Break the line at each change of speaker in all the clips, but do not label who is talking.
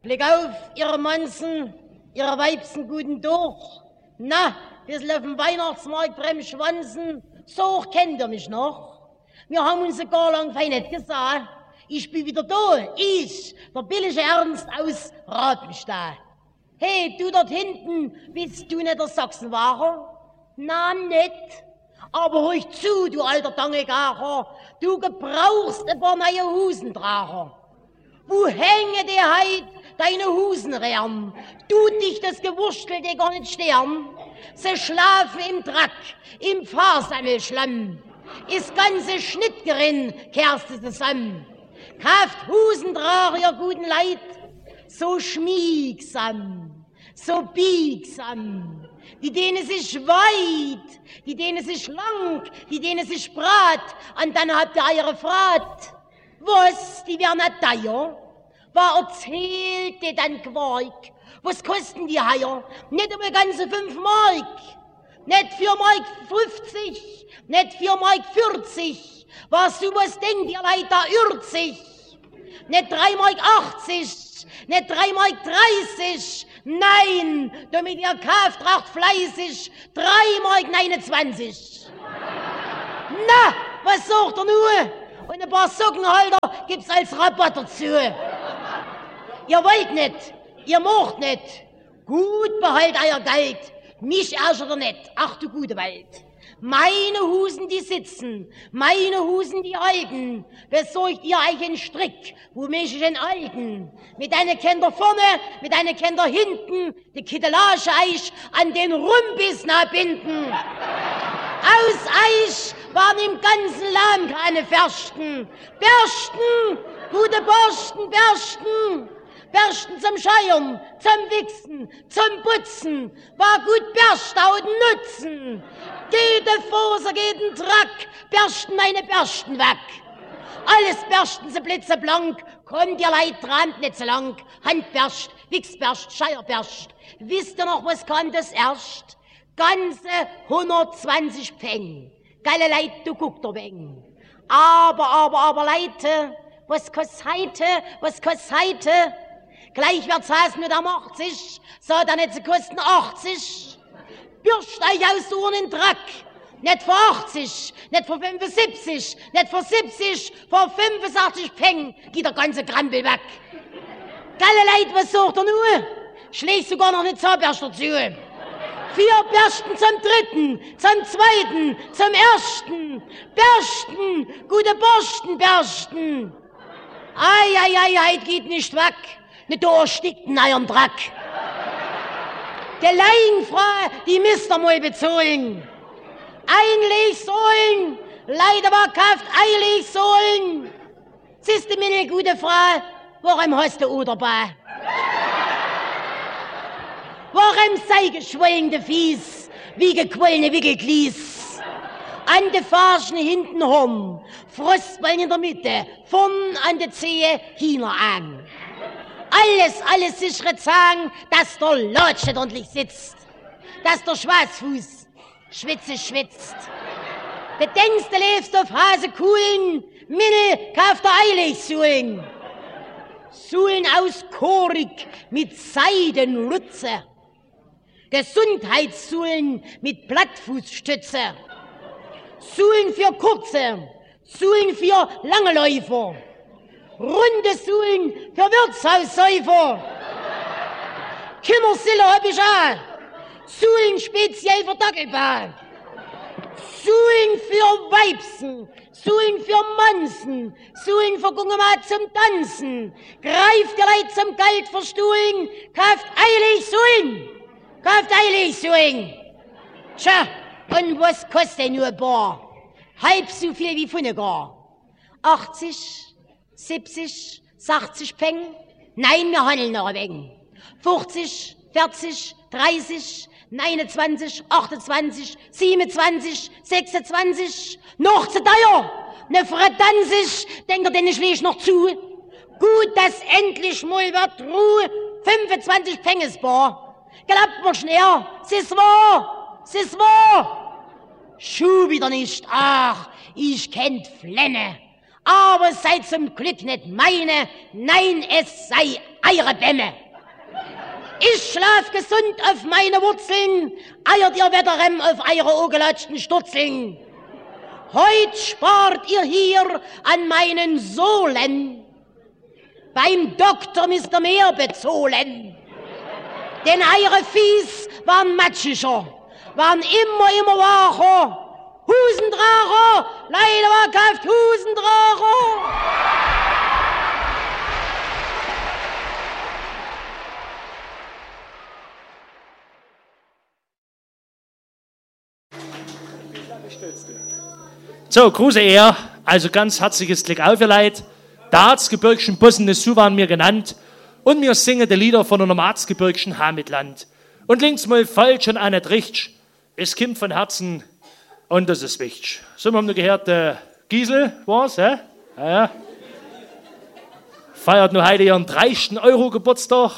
Blick auf, ihre Manzen, ihre Weibsen guten durch. Na, bisschen auf dem Weihnachtsmarkt Bremschwanzen, so hoch kennt ihr mich noch. Wir haben uns gar lang fein nicht gesagt. Ich bin wieder da, ich, der billige Ernst aus Rabenstein. Hey, du dort hinten, bist du nicht der Sachsenwacher? Na, nicht. Aber hör ich zu, du alter Dangegacher, du gebrauchst ein paar neue Husentrager. Wo hänge die heit deine Husenrehren? Tut dich das Gewurstel dir gar nicht sterben? Sie schlafen im Drack, im Fahrsammelschlamm. Ist ganze Schnittgerin kehrst du zusammen. Kauft Husentrager, ihr guten Leid, so schmiegsam, so biegsam. Die denen sich weit, die denen sich lang, die denen sich brat, und dann habt ihr eure Frat. Was, die werden nicht teuer? Was erzählt ihr dann Quark? Was kosten die Heier? Nicht einmal ganze 5 Mark. Nicht 4 Mark 50, nicht 4 Mark 40. Was sowas denkt ihr Leute, da irrt sich. Nicht 3 Mark 80, nicht 3 Mark 30. Nein, damit ihr kauft, raucht fleißig 3 Mark 29. Na, was sagt ihr nur? Und ein paar Sockenhalter gibt's als Rabatt dazu. Ihr wollt nicht, ihr macht nicht. Gut, behalt euer Geld. Mich ärgert er nicht. Ach du gute Welt. Meine Husen, die sitzen, meine Husen, die halten. Besorgt ihr euch einen Strick, wo mich den alten. Mit einer Kinder vorne, mit einer Kinder hinten, die Kittelage Eich an den Rumpis binden. Aus Eich waren im ganzen Land keine Fersten. Bersten, gute Borsten, Bersten. Bersten zum Scheuern, zum Wichsen, zum Putzen, war gut Berstauden nutzen. Jede Faser, jeden Track, bersten meine Bersten weg. Alles bersten sie blitzeblank, kommt ihr Leid dran, nicht so lang. Handberst, Wichsberst, Scheierberst. Wisst ihr noch, was kam das erst? Ganze 120 Pfennig. Geile Leid, du guckt doch wegen. Aber, Leute, was kostet heute, was kostet heute? Gleich wird's heißen mit am 80, so dann nicht zu kosten 80. Bürst euch aus Ohren in Dreck. Nicht für 80, nicht für 75, nicht für 70, für 85 Pfennig geht der ganze Krampel weg. Geile Leid, was sagt er nur? Schlägst sogar noch eine Zahnbürste dazu. 4 Bürsten zum dritten, zum zweiten, zum ersten. Bürsten, gute Borstenbürsten. Ei, geht nicht weg. Nicht da erstickt in eurem Dreck. Die Leinfrau, die müsst ihr mal bezahlen. Einlegsohlen, leider war kauft Einlegsohlen. Siehst du, meine gute Frau, warum hast du dabei? Warum sei geschwollene Fies, wie gequollene Wickelglies? An de Farschen hinten rum, Frostbein in der Mitte, vorn an de Zehe, Hühner an. Alles sichere Zahn, dass der Lotsch nicht ordentlich sitzt, dass der Schwarzfuß schwitzt. Bedenkst du lebst auf Hasekuhlen, Minne kauft der Eiligsuhlen. Suhlen aus Korik mit Seidenrutze, Gesundheitssuhlen mit Plattfußstütze, Suhlen für Kurze, Suhlen für lange Läufer, runde Suhlen für Wirtshaussäufer. Kindersille hab ich auch. Suhlen speziell für Dackelbahn. Suhlen für Weibsen, Suhlen für Mansen, Suhlen für Gungemat zum Tanzen. Greift ihr Leid zum Geld verstuhlen, kauft eilig Suhlen. Tja, und was kostet nur ein Bar? Halb so viel wie Funnegar. 80, 70, 60 Peng? Nein, wir handeln noch ein wenig. 50, 40, 30, 29, 28, 27, 26, noch zu teuer. Ne Fredanzig, denkt ihr denn ich lese noch zu? Gut, dass endlich mal wird Ruhe, 25 Pengesbar. Glaubt mir schnell, es ist wahr. Schuh wieder nicht, ach, ich kennt Flenne. Aber es sei zum Glück nicht meine, nein, es sei eure Bämme. Ich schlaf gesund auf meine Wurzeln, eiert ihr Wetterrem auf eure ogelatschten Sturzeln. Heut spart ihr hier an meinen Sohlen. Beim Doktor müsst ihr mehr bezahlen. Denn eure Fies waren matschiger, waren immer wacher. Husendracher, leider war kauft Husendracher.
So, Grüße er, also ganz herzliches Glück auf, ihr Leid. Der Erzgebirgschen Bussen ist so waren mir genannt und mir singen die Lieder von einem Erzgebirgschen Heimatland. Und links mal falsch und auch nicht richtig, es kommt von Herzen und das ist wichtig. So, wir haben nur gehört, Giesel war's, hä? Ja. Feiert nur heute ihren 30. Euro Geburtstag.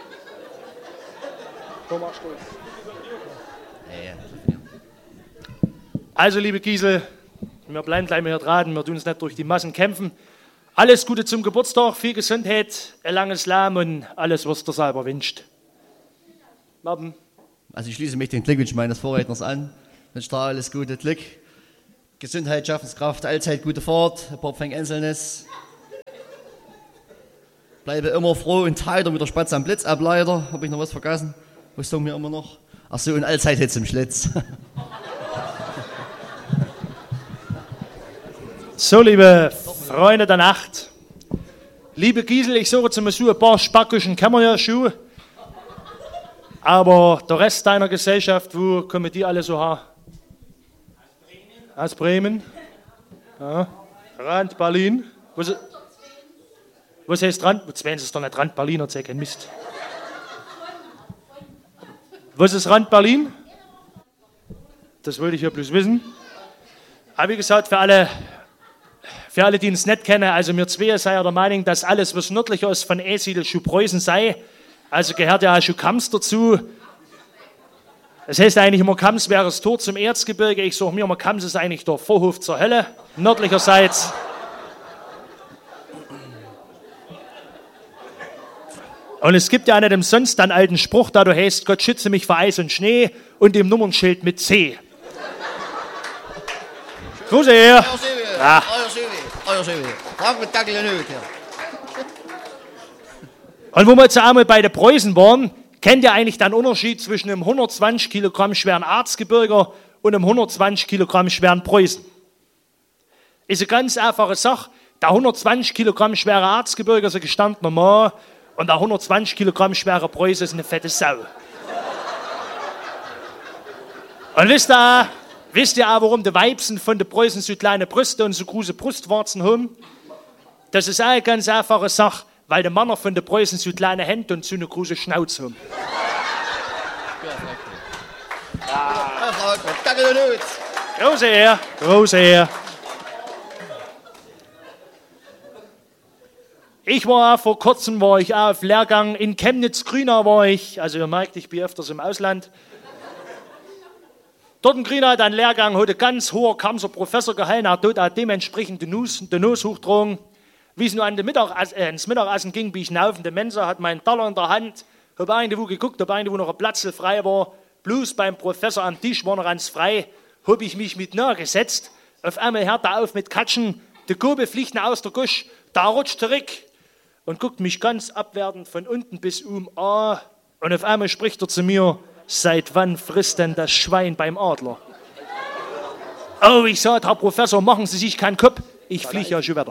Also, liebe Giesel, wir bleiben gleich mal hier dran, wir tun uns nicht durch die Massen kämpfen. Alles Gute zum Geburtstag, viel Gesundheit, ein langes Leben und alles, was du selber wünscht. Marben.
Also ich schließe mich den Glückwünschen meines Vorredners an. Ich wünsche dir alles Gute, Glück, Gesundheit, Schaffenskraft, allzeit gute Fahrt, ein paar Pfennig Einzelnes. Bleibe immer froh und heiter mit der Spatz am Blitzableiter. Habe ich noch was vergessen? Was sagen wir immer noch? Ach so, und allzeit jetzt im Schlitz.
So, liebe Freunde der Nacht, liebe Giesel, ich suche zum Beispiel ein paar spackischen Kämmerjahr-Schuhe, aber der Rest deiner Gesellschaft, wo kommen die alle so her? Aus Bremen? Ja. Rand Berlin? Was heißt Rand? Jetzt werden sie es doch nicht Rand Berlin, erzähl kein Mist. Was ist Rand Berlin? Das wollte ich ja bloß wissen. Aber wie gesagt, für alle, die es nicht kennen, also wir zwei seien ja der Meinung, dass alles, was nördlicher ist von Esiedel, schon Preußen sei. Also gehört ja auch schon Kams dazu. Das heißt eigentlich immer, Kams wäre das Tor zum Erzgebirge. Ich sage mir immer, Kams ist eigentlich der Vorhof zur Hölle, nördlicherseits. Und es gibt ja nicht umsonst einen alten Spruch, da du heißt, Gott schütze mich vor Eis und Schnee und dem Nummernschild mit C. Grüße her. Ja. Und wo wir jetzt einmal bei den Preußen waren, kennt ihr eigentlich den Unterschied zwischen einem 120 Kilogramm schweren Erzgebirger und einem 120 Kilogramm schweren Preußen? Ist eine ganz einfache Sache. Der 120 Kilogramm schwere Erzgebirger ist ein gestandener Mann und der 120 Kilogramm schwere Preuße ist eine fette Sau. Und wisst ihr auch, warum die Weibsen von den Preußen so kleine Brüste und so große Brustwarzen haben? Das ist auch eine ganz einfache Sache, weil die Männer von den Preußen so kleine Hände und so eine große Schnauze haben. Große Herr. Ich war auch vor kurzem auf Lehrgang in Chemnitz-Grünau also ihr merkt, ich bin öfters im Ausland. Dort in Grünau hat ein Lehrgang heute ganz hoher Kamser Professor gehalten, hat dort auch dementsprechend die Nose hochgetragen. Wie es nur ins Mittagessen ging, bin ich hinauf in die Mensa, hat meinen Teller in der Hand, habe irgendwo geguckt, ob irgendwo noch ein Platz frei war. Bloß beim Professor am Tisch war noch ganz frei, habe ich mich mit nahe gesetzt. Auf einmal hört er auf mit Katschen, die Gurbe fliegt nach aus der Gusch, da rutscht zurück und guckt mich ganz abwertend von unten bis an. Und auf einmal spricht er zu mir, seit wann frisst denn das Schwein beim Adler? Oh, ich sagte, Herr Professor, machen Sie sich keinen Kopf, ich fliege ja schon wieder.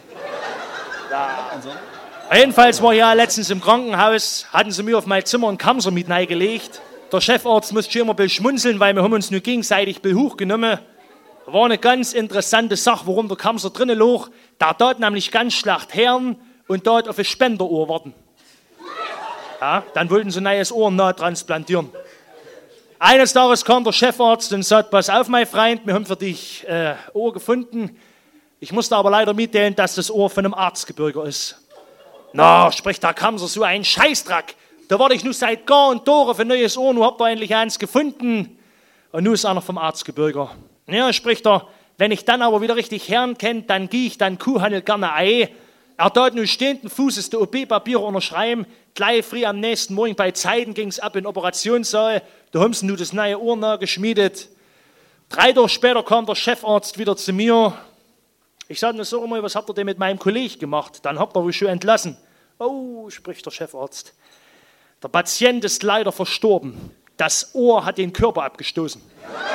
Jedenfalls war ich ja letztens im Krankenhaus, hatten sie mir auf mein Zimmer einen Kamser mit reingelegt. Der Chefarzt musste schon immer ein bisschen schmunzeln, weil wir haben uns nur gegenseitig hochgenommen. War eine ganz interessante Sache, warum der Kamser drinnen lag. Der dort nämlich ganz schlecht hören und dort auf ein Spenderohr warten. Ja, dann wollten sie ein neues Ohr nahe transplantieren. Eines Tages kam der Chefarzt und sagte, pass auf, mein Freund, wir haben für dich Ohr gefunden. Ich musste aber leider mitteilen, dass das Ohr von einem Erzgebirger ist. Na, spricht der Kamser, so ein Scheißdreck. Da warte ich nur seit Jahr und Tore für ein neues Ohr, nur habt ihr endlich eins gefunden. Und nun ist einer vom Erzgebirger. Ja, spricht er, wenn ich dann aber wieder richtig hören kann, dann gehe ich dann Kuhhandel gerne ein. Er tat nun stehenden Fußes die OP-Papiere unterschreiben. Gleich früh am nächsten Morgen bei Zeiten ging es ab in den Operationssaal. Da haben sie nun das neue Ohr nachgeschmiedet. 3 Tage später kam der Chefarzt wieder zu mir. Ich sagte mir so immer, was habt ihr denn mit meinem Kollegen gemacht? Dann habt ihr wohl schon entlassen. Oh, spricht der Chefarzt. Der Patient ist leider verstorben. Das Ohr hat den Körper abgestoßen.